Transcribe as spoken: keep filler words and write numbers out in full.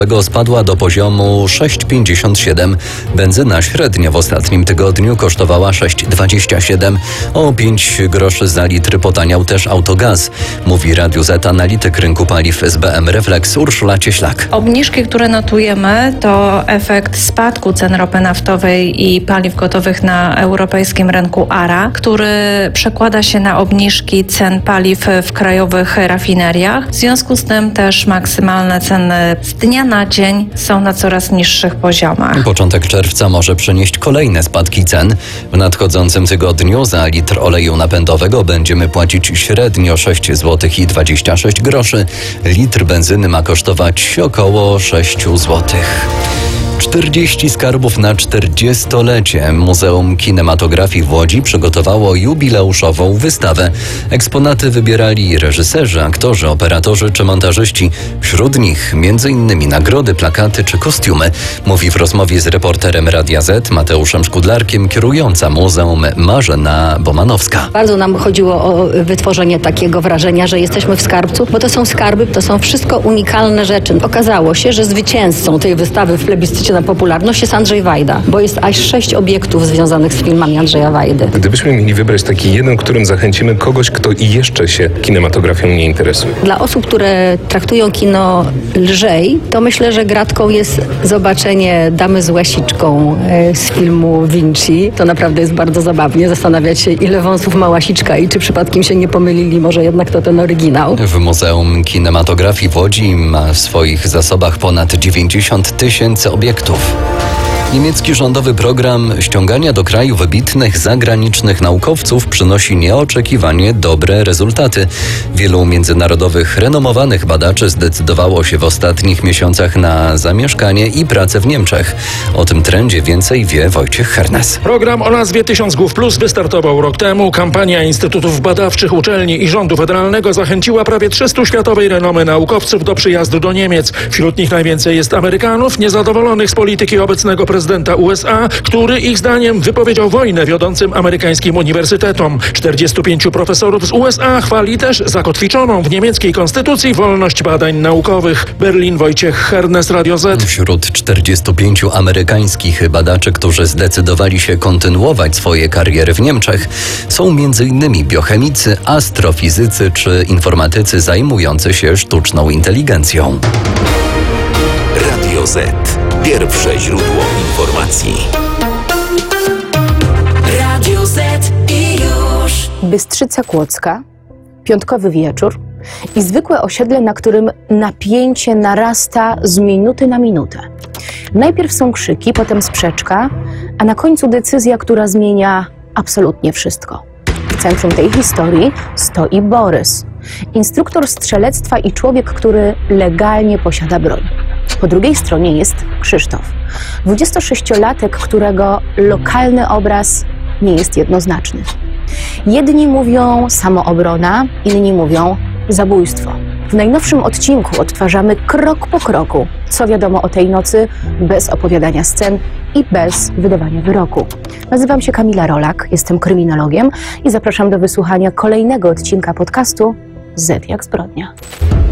spadła do poziomu sześć pięćdziesiąt siedem. Benzyna średnio w ostatnim tygodniu kosztowała sześć dwadzieścia siedem. O pięć groszy za litr potaniał też autogaz, mówi Radiu Z analityk rynku paliw S B M Reflex Urszula Cieślak. Obniżki, które notujemy, to efekt spadku cen ropy naftowej i paliw gotowych na europejskim rynku A R A, który przekłada się na obniżki cen paliw w krajowych rafineriach. W związku z tym też maksymalne ceny z dnia na dzień są na coraz niższych poziomach. Początek czerwca może przynieść kolejne spadki cen. W nadchodzącym tygodniu za litr oleju napędowego będziemy płacić średnio sześć złotych i dwadzieścia sześć groszy. Litr benzyny ma kosztować około sześć złotych. czterdzieści skarbów na czterdziestolecie. Muzeum Kinematografii w Łodzi przygotowało jubileuszową wystawę. Eksponaty wybierali reżyserzy, aktorzy, operatorzy czy montażyści. Wśród nich między innymi nagrody, plakaty czy kostiumy. Mówi w rozmowie z reporterem Radia Z Mateuszem Szkudlarkiem kierująca muzeum Marzena Bomanowska. Bardzo nam chodziło o wytworzenie takiego wrażenia, że jesteśmy w skarbcu, bo to są skarby, to są wszystko unikalne rzeczy. Okazało się, że zwycięzcą tej wystawy w plebiscycie na popularność jest Andrzej Wajda, bo jest aż sześć obiektów związanych z filmami Andrzeja Wajdy. Gdybyśmy mieli wybrać taki jeden, którym zachęcimy kogoś, kto jeszcze się kinematografią nie interesuje. Dla osób, które traktują kino lżej, to myślę, że gratką jest zobaczenie Damy z łasiczką z filmu Vinci. To naprawdę jest bardzo zabawnie zastanawiać się, ile wąsów ma łasiczka i czy przypadkiem się nie pomylili, może jednak to ten oryginał. W Muzeum Kinematografii w Łodzi ma w swoich zasobach ponad dziewięćdziesiąt tysięcy obiektów. Niemiecki rządowy program ściągania do kraju wybitnych zagranicznych naukowców przynosi nieoczekiwanie dobre rezultaty. Wielu międzynarodowych, renomowanych badaczy zdecydowało się w ostatnich miesiącach na zamieszkanie i pracę w Niemczech. O tym trendzie więcej wie Wojciech Hernes. Program o nazwie Tysiąc Głów Plus wystartował rok temu. Kampania instytutów badawczych, uczelni i rządu federalnego zachęciła prawie trzystu światowej renomy naukowców do przyjazdu do Niemiec. Wśród nich najwięcej jest Amerykanów niezadowolonych z polityki obecnego prezydenta prezydenta U S A, który ich zdaniem wypowiedział wojnę wiodącym amerykańskim uniwersytetom. czterdziestu pięciu profesorów z U S A chwali też zakotwiczoną w niemieckiej konstytucji wolność badań naukowych. Berlin, Wojciech Hernes, Radio Z. Wśród czterdziestu pięciu amerykańskich badaczy, którzy zdecydowali się kontynuować swoje kariery w Niemczech, są m.in. biochemicy, astrofizycy czy informatycy zajmujący się sztuczną inteligencją. Radio Z. Pierwsze źródło informacji. Radio Z i już. Bystrzyca Kłodzka, piątkowy wieczór i zwykłe osiedle, na którym napięcie narasta z minuty na minutę. Najpierw są krzyki, potem sprzeczka, a na końcu decyzja, która zmienia absolutnie wszystko. W centrum tej historii stoi Borys, instruktor strzelectwa i człowiek, który legalnie posiada broń. Po drugiej stronie jest Krzysztof, dwudziestosześciolatek, którego lokalny obraz nie jest jednoznaczny. Jedni mówią samoobrona, inni mówią zabójstwo. W najnowszym odcinku odtwarzamy krok po kroku, co wiadomo o tej nocy, bez opowiadania scen i bez wydawania wyroku. Nazywam się Kamila Rolak, jestem kryminologiem i zapraszam do wysłuchania kolejnego odcinka podcastu Z jak zbrodnia.